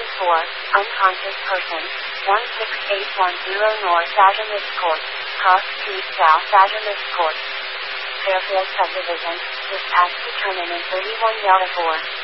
unconscious person, 16810 North Azimut Court, Cross Street South Azimut Court, Fairfield Subdivision, dispatch to terminus 31 Delta 4.